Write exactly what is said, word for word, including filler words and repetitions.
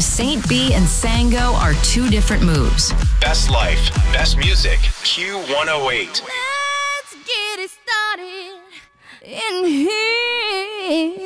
Saint B and Sango are two different moves. Best life, best music, Q one oh eight. Let's get it started in here.